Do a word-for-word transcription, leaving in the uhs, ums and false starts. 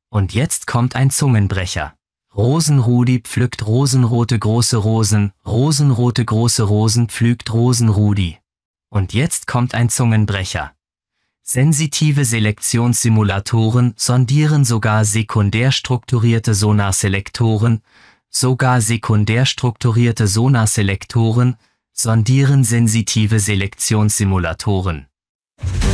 Und jetzt kommt ein Zungenbrecher. Rosenrudi pflückt rosenrote große Rosen, rosenrote große Rosen pflügt Rosenrudi. Und jetzt kommt ein Zungenbrecher. Sensitive Selektionssimulatoren sondieren sogar sekundär strukturierte Sonarselektoren, sogar sekundär strukturierte Sonarselektoren sondieren sensitive Selektionssimulatoren.